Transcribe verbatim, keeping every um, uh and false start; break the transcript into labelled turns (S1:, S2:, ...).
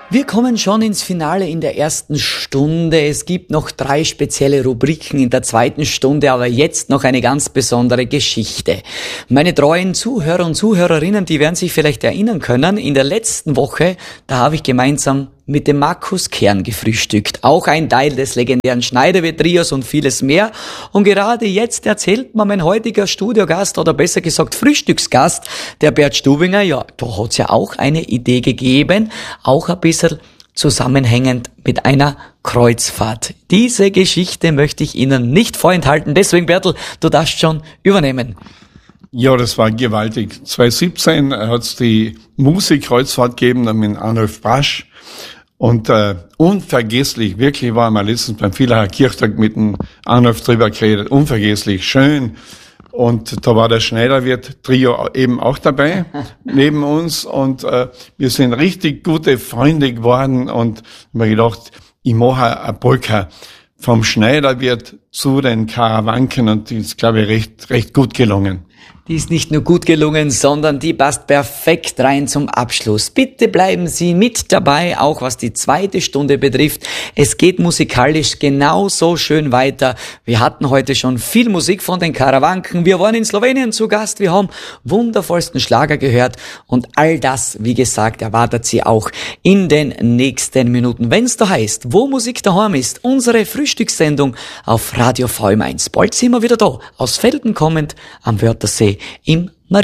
S1: Wir kommen schon ins Finale in der ersten Stunde. Es gibt noch drei spezielle Rubriken in der zweiten Stunde, aber jetzt noch eine ganz besondere Geschichte. Meine treuen Zuhörer und Zuhörerinnen, die werden sich vielleicht erinnern können, in der letzten Woche, da habe ich gemeinsam mit dem Markus Kern gefrühstückt. Auch ein Teil des legendären Schneiderwirt-Trios und vieles mehr. Und gerade jetzt erzählt mir mein heutiger Studiogast, oder besser gesagt Frühstücksgast, der Bert Stubinger, ja, da hat's ja auch eine Idee gegeben, auch ein bisschen zusammenhängend mit einer Kreuzfahrt. Diese Geschichte möchte ich Ihnen nicht vorenthalten. Deswegen, Bertel, du darfst schon übernehmen.
S2: Ja, das war gewaltig. zweitausendsiebzehn hat's die Musikkreuzfahrt gegeben mit Arnulf Brasch. Und äh, unvergesslich, wirklich war mal letztens beim Villacher Kirchtag mit dem Arnulf drüber geredet, unvergesslich, schön. Und da war der Schneiderwirt-Trio eben auch dabei, neben uns. Und äh, wir sind richtig gute Freunde geworden. Und ich hab mir gedacht, ich mache eine Polka vom Schneiderwirt zu den Karawanken. Und die ist, glaube ich, recht, recht gut gelungen.
S1: Die ist nicht nur gut gelungen, sondern die passt perfekt rein zum Abschluss. Bitte bleiben Sie mit dabei, auch was die zweite Stunde betrifft. Es geht musikalisch genauso schön weiter. Wir hatten heute schon viel Musik von den Karawanken. Wir waren in Slowenien zu Gast. Wir haben wundervollsten Schlager gehört. Und all das, wie gesagt, erwartet Sie auch in den nächsten Minuten. Wenn's da heißt, wo Musik daheim ist, unsere Frühstückssendung auf Radio V M eins. Bald sind wir wieder da, aus Felden kommend, am Wörthersee im